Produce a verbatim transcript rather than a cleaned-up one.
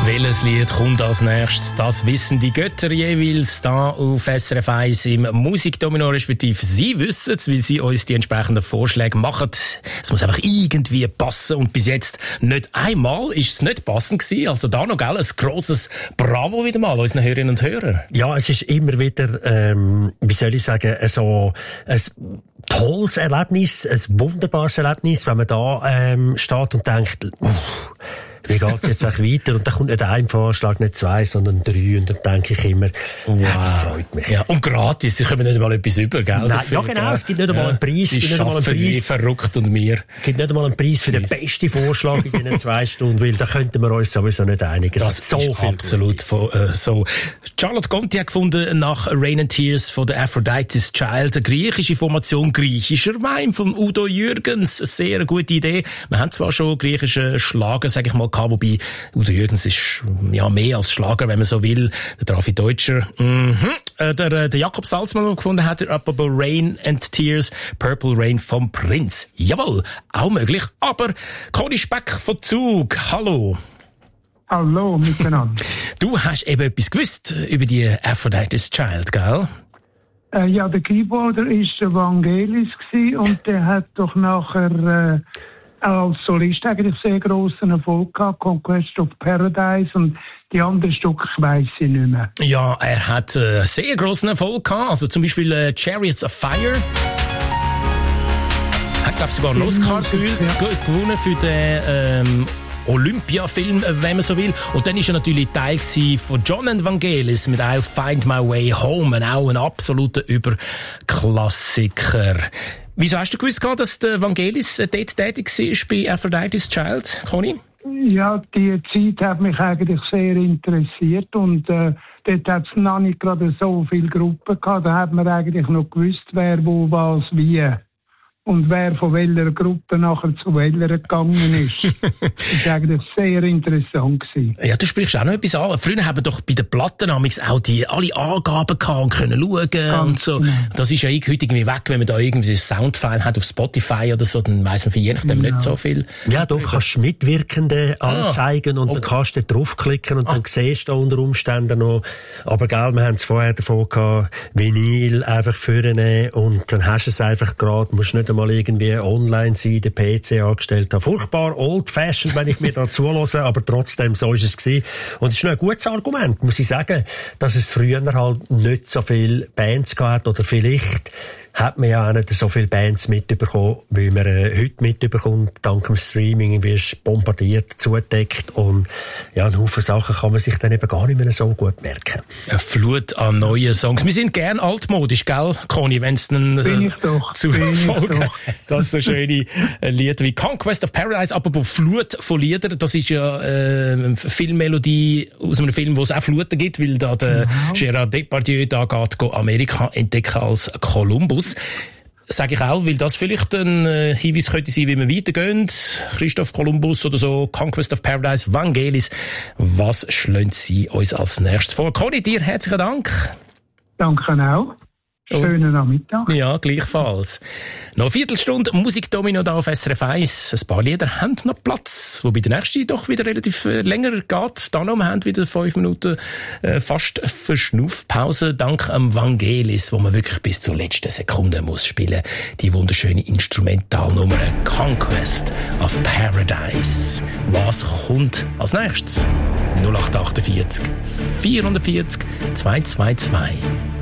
Welches Lied kommt als nächstes? Das wissen die Götter jeweils da auf S R F eins im Musikdomino, respektive Sie wissen es, weil Sie uns die entsprechenden Vorschläge machen. Es muss einfach irgendwie passen und bis jetzt nicht einmal ist es nicht passend gewesen. Also da noch, gell, ein grosses Bravo wieder mal unseren Hörerinnen und Hörern. Ja, es ist immer wieder, ähm, wie soll ich sagen, so ein tolles Erlebnis, ein wunderbares Erlebnis, wenn man da ähm, steht und denkt, uff, wie geht's jetzt auch weiter? Und da kommt nicht ein Vorschlag, nicht zwei, sondern drei. Und dann denke ich immer, wow. Ja, das freut mich. Ja, und gratis, sie können nicht einmal etwas über, gell? Nein, dafür, ja, genau, gell? Es gibt nicht einmal ja, einen Preis. Sie arbeiten wie verrückt und wir. Es gibt nicht einmal einen Preis für den besten Vorschlag in diesen zwei Stunden, weil da könnten wir uns sowieso nicht einigen. Das ist so ist viel absolut von, äh, so. Charlotte Conti hat gefunden, nach Rain and Tears von der Aphrodite's Child, eine griechische Formation griechischer Wein von Udo Jürgens. Eine sehr gute Idee. Wir haben zwar schon griechische Schlager, sag ich mal, gehabt, wobei Udo Jürgens ist ja mehr als Schlager, wenn man so will. Der Drafi Deutscher. Mhm. Äh, der, der Jakob Salzmann gefunden hat, er apropos Rain and Tears, Purple Rain vom Prinz. Jawohl, auch möglich. Aber Conny Speck von Zug, hallo. Hallo miteinander. Du hast eben etwas gewusst über die Aphrodite's Child, gell? Äh, ja, der Keyboarder war Vangelis gewesen und der hat doch nachher äh, als Solist eigentlich sehr grossen Erfolg gehabt, Conquest of Paradise und die anderen Stücke weiss ich nicht mehr. Ja, er hat äh, sehr grossen Erfolg gehabt, also zum Beispiel äh, Chariots of Fire. Hat, glaube ich, sogar einen Oscar ja. gewonnen für den ähm, Olympia-Film, wenn man so will. Und dann war er natürlich Teil von John and Vangelis mit I'll Find My Way Home, auch ein absoluter Überklassiker. Wieso hast du gewusst, dass der Vangelis dort tätig war bei Aphrodite's Child, Conny? Ja, die Zeit hat mich eigentlich sehr interessiert und äh, dort hat es noch nicht gerade so viele Gruppen gehabt. Da hat man eigentlich noch gewusst, wer wo was wie. Und wer von welcher Gruppe nachher zu welcher gegangen ist. Das war eigentlich sehr interessant gewesen. Ja, du sprichst auch noch etwas an. Früher haben wir doch bei den Platten auch die alle Angaben gehabt und können schauen Ganz und so. Genau. Das ist ja heute irgendwie weg, wenn man da irgendwie ein Soundfile hat auf Spotify oder so, dann weiss man für je nachdem genau. nicht so viel. Ja, du kannst Mitwirkende ah, anzeigen und okay. dann kannst du draufklicken und ah. dann siehst du unter Umständen noch. Aber gell, wir haben es vorher davon gehabt, Vinyl einfach vornehmen und dann hast du es einfach gerade, musst nicht mal irgendwie online sein, den P C angestellt haben. Furchtbar old-fashioned, wenn ich mir da zuhöre, aber trotzdem, so ist es gewesen. Und es ist noch ein gutes Argument, muss ich sagen, dass es früher halt nicht so viele Bands gab oder vielleicht hat man ja auch nicht so viele Bands mitbekommen, wie man äh, heute mitbekommt, dank dem Streaming, wie es bombardiert, zudeckt und ja, ein Haufen Sachen kann man sich dann eben gar nicht mehr so gut merken. Eine Flut an neuen Songs. Wir sind gern altmodisch, gell, Conny, wenn es dann äh, zu Folgen das so schöne äh, Lieder wie Conquest of Paradise, apropos Flut von Liedern, das ist ja äh, eine Filmmelodie aus einem Film, wo es auch Fluten gibt, weil da der genau. Gérard Depardieu da geht, geht Amerika entdecken als Kolumbus. Sage ich auch, weil das vielleicht ein äh, Hinweis könnte sein, wie wir weitergehen. Christoph Kolumbus oder so, Conquest of Paradise, Vangelis. Was schlagen Sie uns als nächstes vor? Conny, dir herzlichen Dank. Danke auch. Schönen Nachmittag. Ja, gleichfalls. Noch eine Viertelstunde Musikdomino da auf S R F eins. Ein paar Lieder haben noch Platz, wobei der nächste doch wieder relativ äh, länger geht. Dann noch, wir haben wieder fünf Minuten äh, fast Verschnaufpause, dank am Vangelis, wo man wirklich bis zur letzten Sekunde muss spielen. Die wunderschöne Instrumentalnummer Conquest of Paradise. Was kommt als nächstes? null acht acht vier, vierhundertvierzig, zweihundertzweiundzwanzig